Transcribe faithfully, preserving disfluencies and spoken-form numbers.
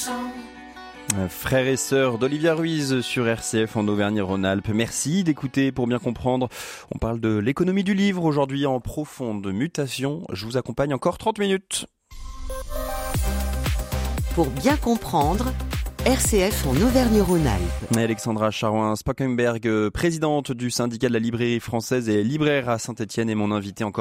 Frères et sœurs d'Olivia Ruiz sur R C F en Auvergne-Rhône-Alpes. Merci d'écouter pour bien comprendre. On parle de l'économie du livre aujourd'hui en profonde mutation. Je vous accompagne encore trente minutes. Pour bien comprendre, R C F en Auvergne-Rhône-Alpes. Alexandra Charouin-Spockenberg, présidente du syndicat de la librairie française et libraire à Saint-Étienne, est mon invitée encore.